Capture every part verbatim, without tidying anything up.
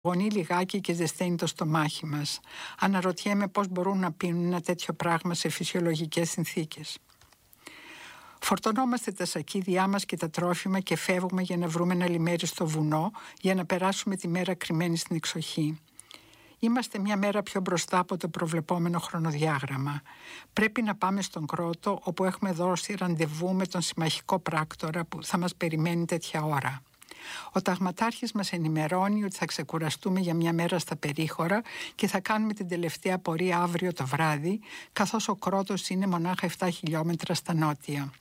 Γονεί λιγάκι και ζεσταίνει το στομάχι μας. Αναρωτιέμαι πώς μπορούν να πίνουν ένα τέτοιο πράγμα σε φυσιολογικές συνθήκες. Φορτωνόμαστε τα σακίδια μας και τα τρόφιμα και φεύγουμε για να βρούμε ένα λιμέρι στο βουνό για να περάσουμε τη μέρα κρυμμένοι στην εξοχή. Είμαστε μια μέρα πιο μπροστά από το προβλεπόμενο χρονοδιάγραμμα. Πρέπει να πάμε στον Κρότο, όπου έχουμε δώσει ραντεβού με τον συμμαχικό πράκτορα που θα μας περιμένει τέτοια ώρα. Ο ταγματάρχης μας ενημερώνει ότι θα ξεκουραστούμε για μια μέρα στα περίχωρα και θα κάνουμε την τελευταία πορεία αύριο το βράδυ, καθώς ο Κρότος είναι μονάχα επτά χιλιόμετρα στα νότια.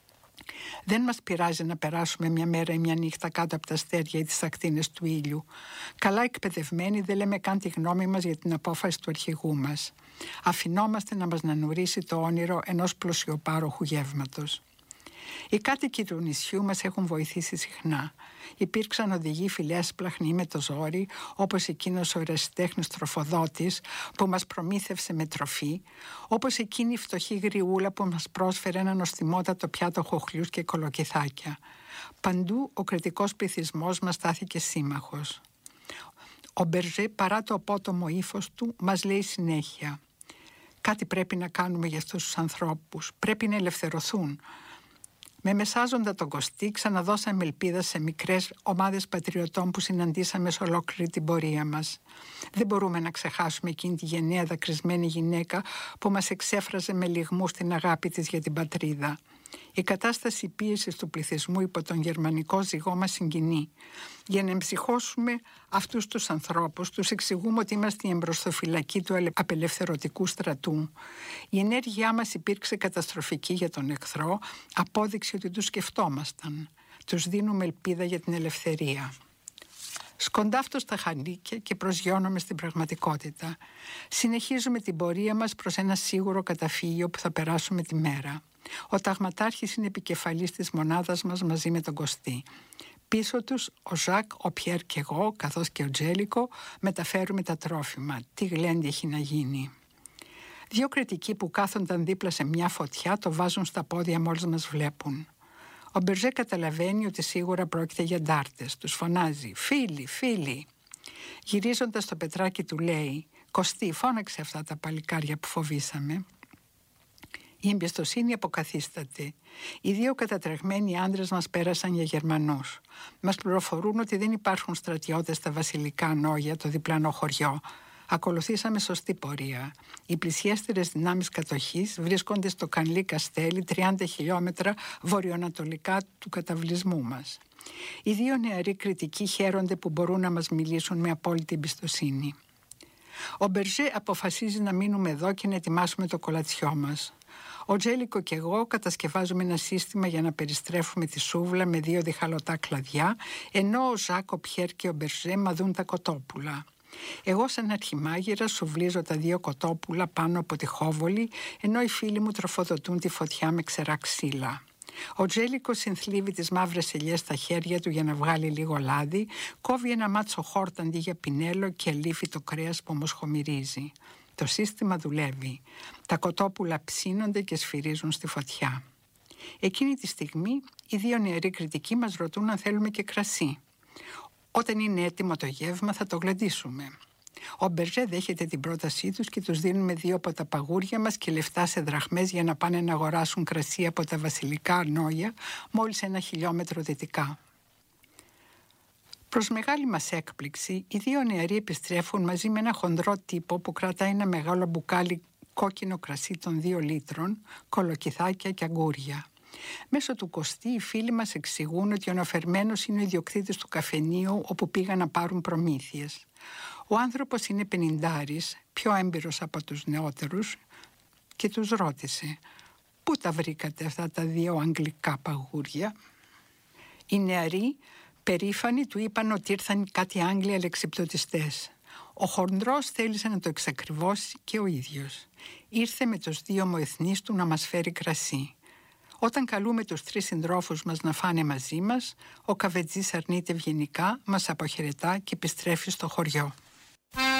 Δεν μας πειράζει να περάσουμε μια μέρα ή μια νύχτα κάτω από τα αστέρια ή τις ακτίνες του ήλιου. Καλά εκπαιδευμένοι, δεν λέμε καν τη γνώμη μας για την απόφαση του αρχηγού μας. Αφινόμαστε να μας νανουρίσει το όνειρο ενός πλουσιοπάροχου γεύματος. Οι κάτοικοι του νησιού μας έχουν βοηθήσει συχνά. Υπήρξαν οδηγοί φιλέσπλαχνοι με το ζόρι, όπως εκείνος ο ερασιτέχνης τροφοδότης που μας προμήθευσε με τροφή, όπως εκείνη η φτωχή γριούλα που μας πρόσφερε ένα νοστιμότατο πιάτο χοχλιούς και κολοκυθάκια. Παντού ο κριτικός πληθυσμός μας στάθηκε σύμμαχος. Ο Μπερζέ, παρά το απότομο ύφος του, μας λέει συνέχεια: «Κάτι πρέπει να κάνουμε για αυτούς τους ανθρώπους, πρέπει να ελευθερωθούν». Με μεσάζοντα τον Κωστή ξαναδώσαμε ελπίδα σε μικρές ομάδες πατριωτών που συναντήσαμε σε ολόκληρη την πορεία μας. Δεν μπορούμε να ξεχάσουμε εκείνη τη γενναία δακρυσμένη γυναίκα που μας εξέφραζε με λυγμούς την αγάπη της για την πατρίδα. Η κατάσταση πίεσης του πληθυσμού υπό τον γερμανικό ζυγό μας συγκινεί. Για να εμψυχώσουμε αυτούς τους ανθρώπους, τους εξηγούμε ότι είμαστε η εμπροσθοφυλακή του απελευθερωτικού στρατού. Η ενέργειά μας υπήρξε καταστροφική για τον εχθρό, απόδειξη ότι τους σκεφτόμασταν. Τους δίνουμε ελπίδα για την ελευθερία. Σκοντάφτω στα χανίκια και προσγειώνομαι στην πραγματικότητα. Συνεχίζουμε την πορεία μας προς ένα σίγουρο καταφύγιο που θα περάσουμε τη μέρα. Ο ταγματάρχης είναι επικεφαλής της μονάδας μας μαζί με τον Κωστή. Πίσω τους ο Ζακ, ο Πιέρ και εγώ, καθώς και ο Τζέλικο, μεταφέρουμε τα τρόφιμα. Τι γλέντι έχει να γίνει. Δύο κριτικοί που κάθονταν δίπλα σε μια φωτιά το βάζουν στα πόδια μόλις μας βλέπουν. Ο Μπερζέ καταλαβαίνει ότι σίγουρα πρόκειται για ντάρτες. Τους φωνάζει «Φίλοι, φίλοι». Γυρίζοντας το πετράκι του λέει «Κωστή, φώναξε αυτά τα παλικάρια που φοβήσαμε». Η εμπιστοσύνη αποκαθίσταται. Οι δύο κατατρεγμένοι άντρες μας πέρασαν για Γερμανούς. Μας πληροφορούν ότι δεν υπάρχουν στρατιώτες στα βασιλικά νόγια, το διπλανό χωριό. Ακολουθήσαμε σωστή πορεία. Οι πλησιέστερες δυνάμεις κατοχής βρίσκονται στο Κανλί Καστέλι, τριάντα χιλιόμετρα βορειοανατολικά του καταβλισμού μας. Οι δύο νεαροί κριτικοί χαίρονται που μπορούν να μας μιλήσουν με απόλυτη εμπιστοσύνη. Ο Μπερζέ αποφασίζει να μείνουμε εδώ και να ετοιμάσουμε το κολατσιό μας. Ο Τζέλικο και εγώ κατασκευάζουμε ένα σύστημα για να περιστρέφουμε τη σούβλα με δύο διχαλωτά κλαδιά, ενώ ο Ζακ, ο Πιέρ και ο Μπερζέ μαδούν τα κοτόπουλα. Εγώ σαν αρχιμάγειρα σουβλίζω τα δύο κοτόπουλα πάνω από τη χόβολη, ενώ οι φίλοι μου τροφοδοτούν τη φωτιά με ξερά ξύλα. Ο Τζέλικο συνθλίβει τις μαύρες ελιές στα χέρια του για να βγάλει λίγο λάδι, κόβει ένα μάτσο χόρτα αντί για πινέλο και αλήφει το κρέας που ομοσχομυρίζει. Το σύστημα δουλεύει. Τα κοτόπουλα ψήνονται και σφυρίζουν στη φωτιά. Εκείνη τη στιγμή οι δύο νεαροί κριτικοί μας ρωτούν αν θέλουμε και κρασί. Όταν είναι έτοιμο το γεύμα θα το γλεντήσουμε. Ο Μπερζέ δέχεται την πρότασή τους και τους δίνουμε δύο από τα παγούρια μας και λεφτά σε δραχμές για να πάνε να αγοράσουν κρασί από τα βασιλικά νόγια μόλις ένα χιλιόμετρο δυτικά. Προς μεγάλη μας έκπληξη, οι δύο νεαροί επιστρέφουν μαζί με ένα χοντρό τύπο που κρατάει ένα μεγάλο μπουκάλι κόκκινο κρασί των δύο λίτρων, κολοκυθάκια και αγκούρια. Μέσω του Κωστή οι φίλοι μας εξηγούν ότι ο νεοφερμένος είναι ο ιδιοκτήτης του καφενείου όπου πήγαν να πάρουν προμήθειες. Ο άνθρωπος είναι πενηντάρης, πιο έμπειρος από τους νεότερους και τους ρώτησε «Πού τα βρήκατε αυτά τα δύο αγγλικά παγούρια?» Οι νεαροί περήφανοι του είπαν ότι ήρθαν κάτι Άγγλοι αλεξιπτωτιστές. Ο χοντρός θέλησε να το εξακριβώσει και ο ίδιος. Ήρθε με τους δύο μοεθνείς του να μας φέρει κρασί. Όταν καλούμε τους τρεις συντρόφους μας να φάνε μαζί μας, ο καβετζής αρνείται ευγενικά, μας αποχαιρετά και επιστρέφει στο χωριό.